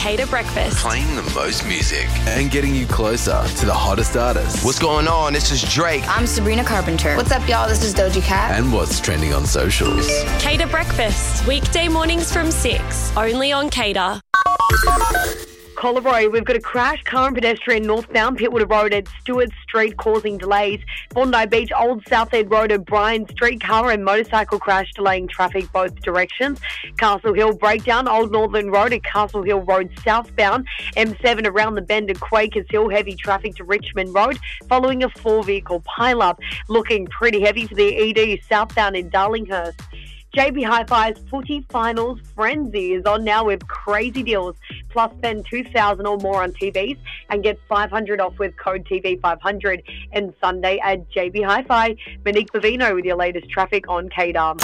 Cater Breakfast. Playing the most music and getting you closer to the hottest artists. What's going on? This is Drake. I'm Sabrina Carpenter. What's up, y'all? This is Doja Cat. And what's trending on socials. Cater Breakfast, weekday mornings from 6, only on Cater. Collaroy, we've got a crash, car and pedestrian northbound Pittwater Road at Stewart Street causing delays. Bondi Beach, Old Southend Road at Bryan Street, car and motorcycle crash delaying traffic both directions. Castle Hill breakdown, Old Northern Road at Castle Hill Road southbound. M7 around the bend at Quakers Hill, heavy traffic to Richmond Road following a 4-vehicle pile-up. Looking pretty heavy for the ED southbound in Darlinghurst. JB Hi-Fi's footy finals frenzy is on now with crazy deals. Plus spend $2,000 or more on TVs and get $500 off with code TV500. And Sunday at JB Hi-Fi. Monique Bavino with your latest traffic on KDAR.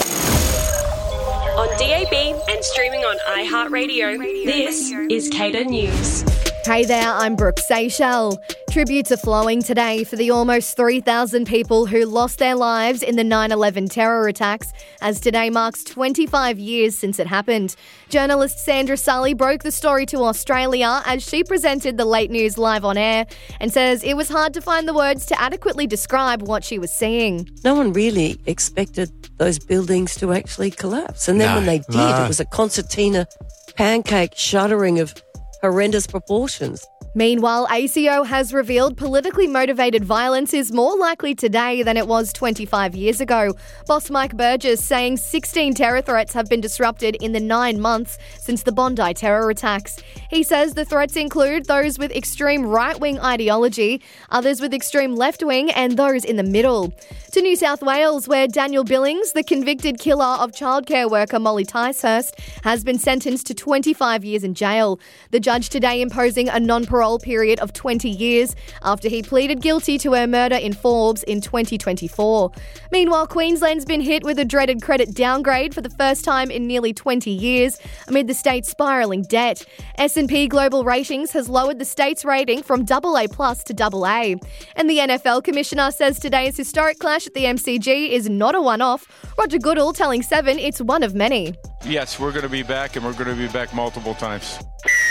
On DAB and streaming on iHeartRadio, this is Cater News. Hey there, I'm Brooke Seychelles. Tributes are flowing today for the almost 3,000 people who lost their lives in the 9/11 terror attacks, as today marks 25 years since it happened. Journalist Sandra Sully broke the story to Australia as she presented the late news live on air and says it was hard to find the words to adequately describe what she was seeing. No one really expected those buildings to actually collapse. And then when they did, it was a concertina pancake shuddering of horrendous proportions. Meanwhile, ACO has revealed politically motivated violence is more likely today than it was 25 years ago. Boss Mike Burgess saying 16 terror threats have been disrupted in the 9 months since the Bondi terror attacks. He says the threats include those with extreme right-wing ideology, others with extreme left-wing, and those in the middle. To New South Wales, where Daniel Billings, the convicted killer of childcare worker Molly Ticehurst, has been sentenced to 25 years in jail. The judge today imposing a non-parole period of 20 years after he pleaded guilty to her murder in Forbes in 2024. Meanwhile, Queensland's been hit with a dreaded credit downgrade for the first time in nearly 20 years amid the state's spiralling debt. S&P Global Ratings has lowered the state's rating from AA+ to AA. And the NFL Commissioner says today's historic clash at the MCG is not a one-off. Roger Goodall telling Seven it's one of many. Yes, we're going to be back, and we're going to be back multiple times.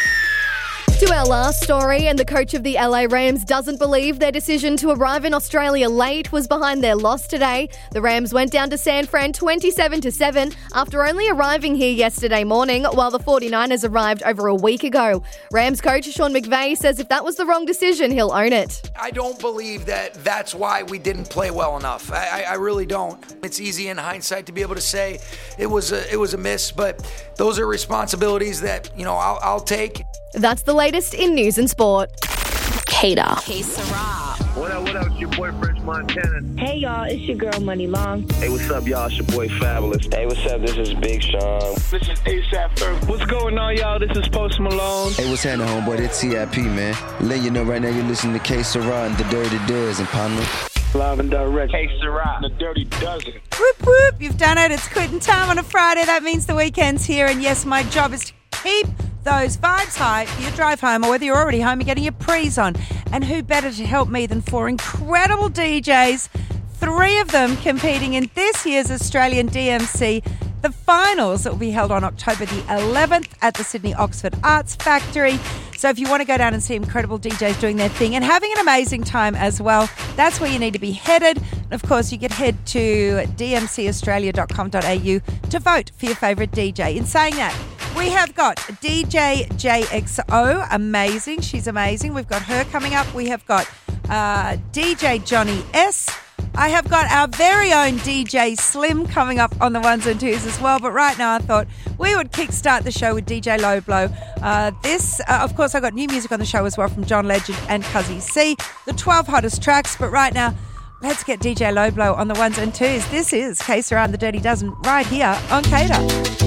To our last story, and the coach of the LA Rams doesn't believe their decision to arrive in Australia late was behind their loss today. The Rams went down to San Fran 27-7 after only arriving here yesterday morning, while the 49ers arrived over a week ago. Rams coach Sean McVay says if that was the wrong decision, he'll own it. I don't believe that that's why we didn't play well enough. I really don't. It's easy in hindsight to be able to say it was a miss, but those are responsibilities that, I'll take. That's the latest in news and sport. Cater. Hey, Sarah. What up, it's your boy French Montana. Hey, y'all, it's your girl Money Long. Hey, what's up, y'all? It's your boy Fabulous. Hey, what's up? This is Big Sean. This is ASAP Ferg. What's going on, y'all? This is Post Malone. Hey, what's happening, homeboy? It's CIP, man. Letting you know right now you're listening to K Sarah and the Dirty Dozen, partner. Live and direct. Hey, Sarah, the Dirty Dozen. Whoop, whoop. You've done it. It's quitting time on a Friday. That means the weekend's here. And yes, my job is to keep those vibes high for your drive home, or whether you're already home, you're getting your prees on. And who better to help me than 4 incredible DJs, 3 of them competing in this year's Australian DMC, the finals that will be held on October the 11th at the Sydney Oxford Arts Factory. So if you want to go down and see incredible DJs doing their thing and having an amazing time as well, that's where you need to be headed. And of course, you can head to dmcaustralia.com.au to vote for your favourite DJ. In saying that, we have got DJ JXO, amazing. She's amazing. We've got her coming up. We have got DJ Johnny S. I have got our very own DJ Slim coming up on the 1s and 2s as well. But right now I thought we would kickstart the show with DJ Low Blow. Of course, I got new music on the show as well from John Legend and Cuzzy C. The 12 hottest tracks. But right now, let's get DJ Low Blow on the 1s and 2s. This is K Sarah and the Dirty Dozen right here on Cater.